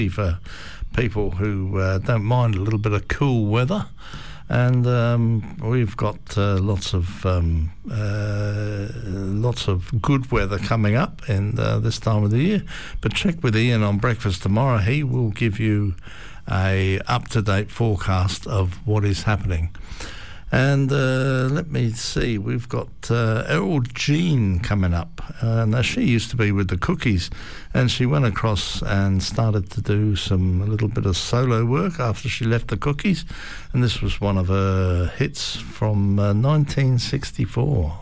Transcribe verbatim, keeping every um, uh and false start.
for people who uh, don't mind a little bit of cool weather. And um, we've got uh, lots of um, uh, lots of good weather coming up in uh, this time of the year. But check with Ian on Breakfast Tomorrow. He will give you a up-to-date forecast of what is happening. And uh, let me see, we've got uh, Errol Jean coming up. Uh, now, she used to be with the Cookies, and she went across and started to do some a little bit of solo work after she left the Cookies. And this was one of her hits from uh, nineteen sixty-four.